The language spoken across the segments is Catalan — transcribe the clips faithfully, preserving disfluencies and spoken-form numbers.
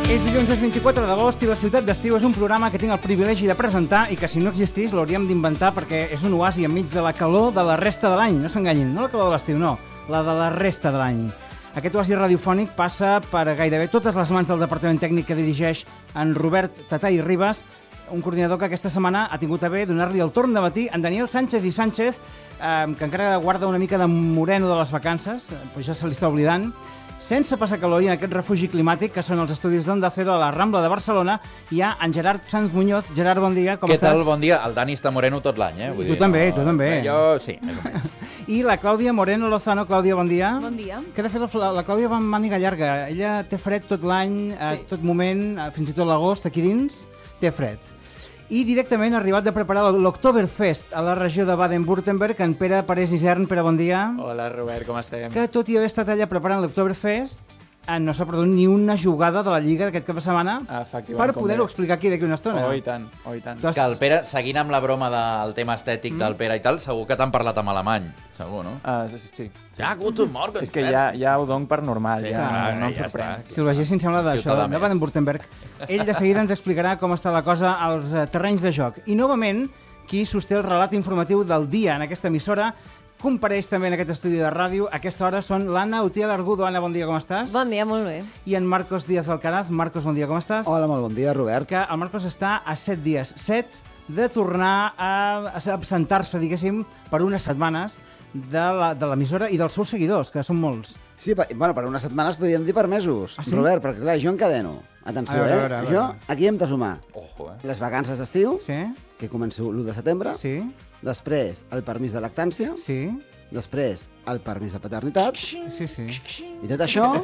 És dilluns, és vint-i-quatre d'agost i La Ciutat d'Estiu és un programa que tinc el privilegi de presentar i que si no existís l'hauríem d'inventar perquè és un oasi enmig de la calor de la resta de l'any. No s'enganyin, no la calor de l'estiu, no, la de la resta de l'any. Aquest oasi radiofònic passa per gairebé totes les mans del departament tècnic que dirigeix en Robert Tatay Ribas, un coordinador que aquesta setmana ha tingut a bé donar-li el torn de matí en Daniel Sánchez i Sánchez, eh, que encara guarda una mica de moreno de les vacances, però ja se li està oblidant, sense passar calor i en aquest refugi climàtic que són els estudis d'Onda Cero a la Rambla de Barcelona. Hi ha en Gerard Sanz Muñoz. Gerard, bon dia, com Què estàs? Què tal? Bon dia. El Dani està moreno tot l'any, eh? Vull tu dir, també, no, tu també. Jo sí, més o menys. I la Clàudia Moreno Lozano. Clàudia, bon dia. Bon dia. Què ha de fer la, la Clàudia va amb màniga llarga? Ella té fred tot l'any, a Sí. tot moment, a- fins i tot l'agost, aquí dins, té fred. I directament ha arribat de preparar l'Oktoberfest a la regió de Baden-Württemberg, en Pere Parés Isern. Pere, bon dia. Hola, Robert, com estem? Que tot i haver estat allà preparant l'Oktoberfest, eh, no s'ha perdut ni una jugada de la Lliga d'aquest cap de setmana Efectivament, per com poder-ho bé. explicar aquí d'aquí una estona. Oh, i tant, oh, i tant. Doncs- Que el Pere, seguint amb la broma del tema estètic del Pere i tal, segur que t'han parlat en alemany. Segur, no? Uh, sí, sí. Ja, guten Morgen. És que ja, ja ho dono per normal, Sí, ja, clar, no em ja sorprèn. està. Si el vegessin sembla d'això, Ciutadà de més. Baden-Württemberg. Ell de seguida ens explicarà com està la cosa als eh, terrenys de joc. I novament, qui sosté el relat informatiu del dia en aquesta emissora, compareix també en aquest estudi de ràdio. A aquesta hora són l'Anna Utiel Argudo. Anna, bon dia, com estàs? Bon dia, molt bé. I en Marcos Díaz Alcaraz. Marcos, bon dia, com estàs? Hola, molt bon dia, Robert. Que el Marcos està a set dies, set de tornar a, a absentar-se, diguéssim, per unes setmanes de la- de l'emissora i dels seus seguidors, que són molts. Sí, per, bueno, per unes setmanes podríem dir per mesos, Ah, sí? Robert, perquè clar, jo encadeno. Atenció, A veure, a eh? veure, a veure. Jo aquí hem de sumar Ojo, eh? les vacances d'estiu, Sí? que començo l'u de setembre, Sí? després el permís de lactància, Sí? després el permís de paternitat, Sí, sí. i tot això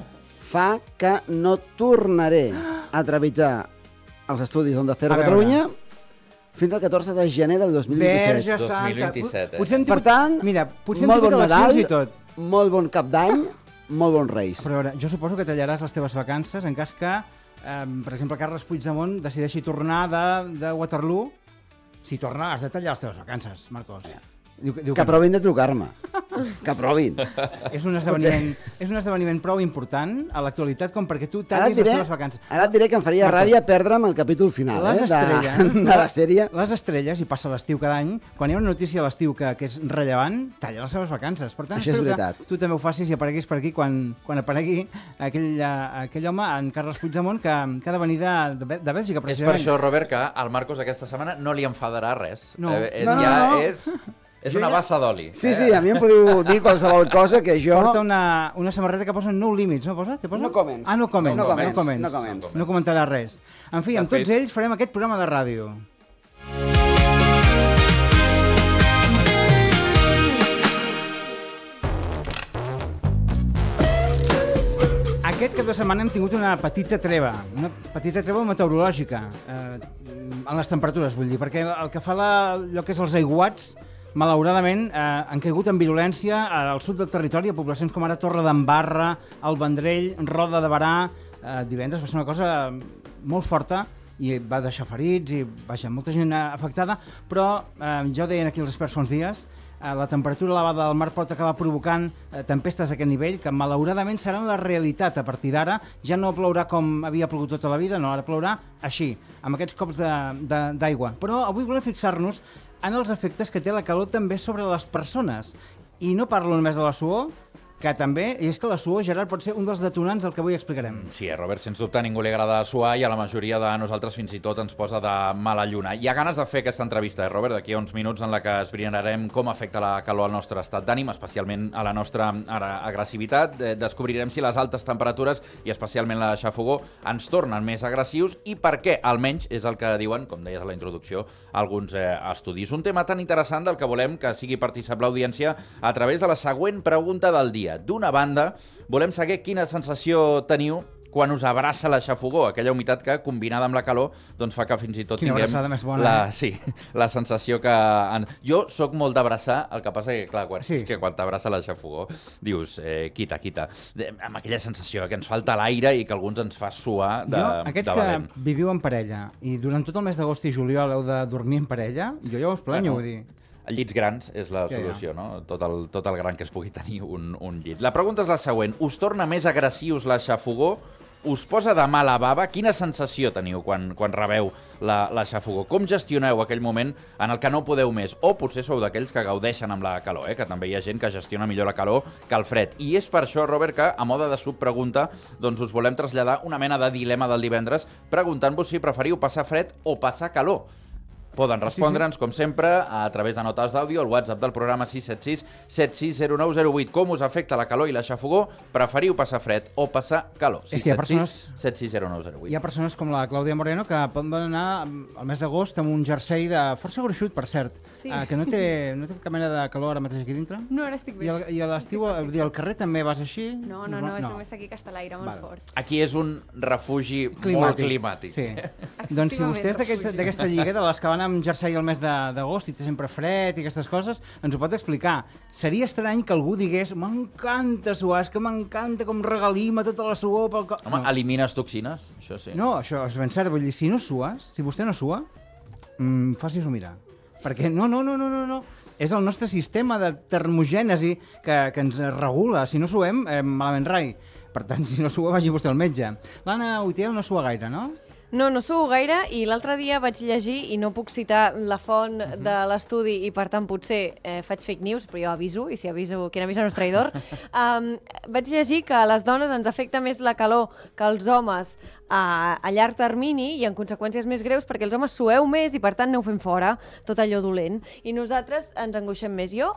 fa que no tornaré a trepitjar els estudis d'Onda Cero A a veure. Catalunya fins al catorze de gener del dos mil vint-i-set. Verge dos mil Santa. vint-i-set, eh? Potser hem Per tingut- tant, mira, potser hem molt tingut bon eleccions Nadal, i tot. molt bon cap d'any, molt bons Reis. Però a veure, jo suposo que tallaràs les teves vacances en cas que, eh, per exemple, Carles Puigdemont decideixi tornar de, de Waterloo. Si torna, has de tallar les teves vacances, Marcos. Diu, diu Que no. provin de trucar-me. Que provin. És un esdeveniment, és un esdeveniment prou important a l'actualitat com perquè tu Ara et, tallis les diré, teves vacances. ara et diré que em faria Marcos, ràbia perdre'm el capítol final Les eh, estrelles, de, de la sèrie. Les estrelles, i passa l'estiu cada any, quan hi ha una notícia a l'estiu que, que és rellevant, talla les seves vacances. Per tant, Això és espero veritat. que tu també ho facis i apareguis per aquí quan, quan aparegui aquell, uh, aquell home, en Carles Puigdemont, que, que ha de venir de, de, de Bèlgica, És per precisament. això, Robert, que al Marcos aquesta setmana no li enfadarà res. No. Eh, és, No, no, ja no. és, és Jo una ja- bassa d'oli. Sí, sí, a mi em podeu dir qualsevol cosa que jo... Porta una, una samarreta que posa no limits, no posa? Què posa? No comments. Ah, no comments. No comments, No, comments. no comments. No comentarà res. En fi, amb De tots fet- ells farem aquest programa de ràdio. Aquest cap de setmana hem tingut una petita treva, una petita treva meteorològica, eh, en les temperatures, vull dir, perquè el que fa la, allò que és els aiguats, malauradament, eh, han caigut en virulència al sud del territori, a poblacions com ara Torre d'Embarra, el Vendrell, Roda de Barà. Eh, divendres va ser una cosa molt forta i va deixar ferits i, vaja, molta gent afectada, però eh, ja ho deien aquí els experts fa uns dies, eh, la temperatura elevada del mar pot acabar provocant eh, tempestes d'aquest nivell, que malauradament seran la realitat a partir d'ara. Ja no plourà com havia plogut tota la vida, no, ara plourà així, amb aquests cops de- de- d'aigua. Però avui volem fixar-nos en els efectes que té la calor també sobre les persones. I no parlo només de la suor, que també, i és que la suor, Gerard, pot ser un dels detonants del que avui explicarem. Sí, eh, Robert, sens dubte a ningú li agrada suar i a la majoria de nosaltres fins i tot ens posa de mala lluna. Hi ha ganes de fer aquesta entrevista, eh, Robert, d'aquí a uns minuts en la que esbrinarem com afecta la calor al nostre estat d'ànim, especialment a la nostra ara, agressivitat. Eh, descobrirem si les altes temperatures i especialment la xafogor ens tornen més agressius i per què, almenys, és el que diuen, com deies a la introducció, alguns eh, estudis. Un tema tan interessant del que volem que sigui participar l'audiència a través de la següent pregunta del dia. D'una banda, volem saber quina sensació teniu quan us abraça la xafogor, aquella humitat que, combinada amb la calor, doncs fa que fins i tot Quina tinguem abraçada més bona, la, eh? sí, la sensació que... En... Jo sóc molt d'abraçar, el que passa que, clar, quan, Sí. és que quan t'abraça la xafogor, dius, eh, quita, quita. De, amb aquella sensació que ens falta l'aire i que alguns ens fa suar de, jo, aquests de que valent. viviu en parella i durant tot el mes d'agost i juliol heu de dormir en parella, jo ja us planyo, Bueno. vull dir. Llits grans és la Ja, ja. solució, no? Tot el, tot el gran que es pugui tenir un, un llit. La pregunta és la següent. Us torna més agressius la xafogor us posa de mala bava? Quina sensació teniu quan, quan rebeu la, la xafogó? Com gestioneu aquell moment en el que no podeu més? O potser sou d'aquells que gaudeixen amb la calor, eh? Que també hi ha gent que gestiona millor la calor que el fred. I és per això, Robert, que a mode de subpregunta doncs us volem traslladar una mena de dilema del divendres preguntant-vos si preferiu passar fred o passar calor. Poden respondre'ns, com sempre, a través de notes d'àudio al WhatsApp del programa sis set sis set sis zero nou zero vuit. Com us afecta la calor i la xafogó? Preferiu passar fred o passar calor? És que hi ha persones... set sis zero nou zero vuit. Hi ha persones com la Clàudia Moreno que poden anar al mes d'agost amb un jersei de força gruixut, per cert, Sí. eh, que no té, no té cap mena de calor ara mateix aquí dintre. No, ara estic bé. I, el, i a l'estiu, vull dir, al carrer també vas així? No, no, no, és només aquí que està l'aire molt Val. fort. Aquí és un refugi Climàtic. molt climàtic. Sí. Doncs si vostè és d'aquest- refugi. d'aquesta lliga, de les que van amb jersei al mes de- d'agost i té sempre fred i aquestes coses, ens ho pot explicar. Seria estrany que algú digués m'encanta suar, és que m'encanta com regalima tota la suor pel cos. Home, no. elimines toxines? Això sí. No, això és ben cert, vull dir, si no sues, si vostè no sua, mm, faci-s'ho mirar. Perquè no, no, no, no, no, no. És el nostre sistema de termogènesi que, que ens regula. Si no suem, eh, malament rai. Per tant, si no sua, vagi vostè al metge. L'Anna Utiel no sua gaire, no? No, no suo gaire i l'altre dia vaig llegir, i no puc citar la font de l'estudi i per tant potser eh, faig fake news, però jo aviso, i si aviso, quien avisa no és traïdor, um, vaig llegir que a les dones ens afecta més la calor que els homes a, a llarg termini i en conseqüències més greus perquè els homes sueu més i per tant aneu fent fora tot allò dolent i nosaltres ens angoixem més. Jo